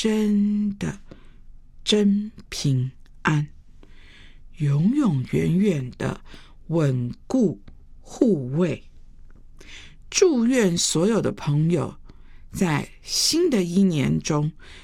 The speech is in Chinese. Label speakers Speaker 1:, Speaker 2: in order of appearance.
Speaker 1: 真的真平安，永永远远的稳固护卫。祝愿所有的朋友在新的一年中